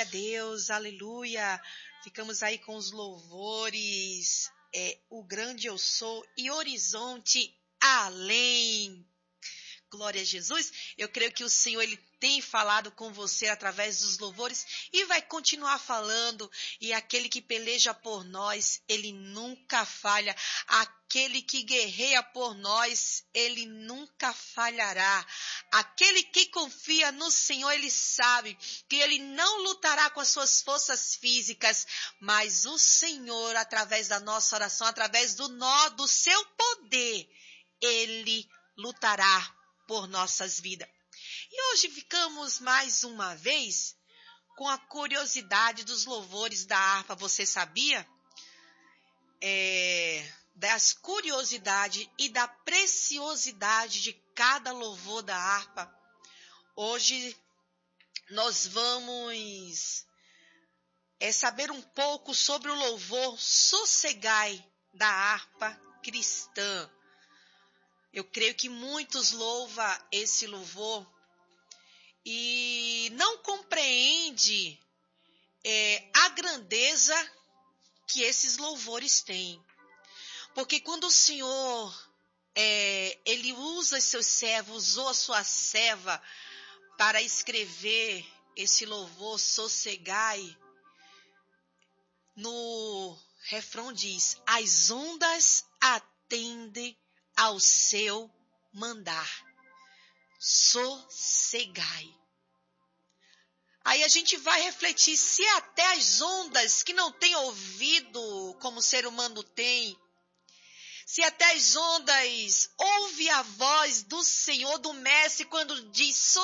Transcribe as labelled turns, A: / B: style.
A: a Deus, aleluia. Ficamos aí com os louvores, o grande eu sou e horizonte além. Glória a Jesus. Eu creio que o Senhor, Ele tem falado com você através dos louvores e vai continuar falando. E aquele que peleja por nós, Ele nunca falha. Aquele que guerreia por nós, Ele nunca falhará. Aquele que confia no Senhor, Ele sabe que Ele não lutará com as suas forças físicas, mas o Senhor, através da nossa oração, através do seu poder, Ele lutará por nossas vidas. E hoje ficamos mais uma vez com a curiosidade dos louvores da harpa. Você sabia? Das curiosidades e da preciosidade de cada louvor da harpa. Hoje nós vamos saber um pouco sobre o louvor Sossegai da harpa cristã. Eu creio que muitos louvam esse louvor e não compreende a grandeza que esses louvores têm. Porque quando o Senhor, Ele usa seus servos, usou a sua serva para escrever esse louvor Sossegai, no refrão diz: as ondas atendem ao seu mandar. Sossegai. Aí a gente vai refletir, se até as ondas que não têm ouvido como o ser humano tem, se até as ondas ouvem a voz do Senhor, do Mestre, quando diz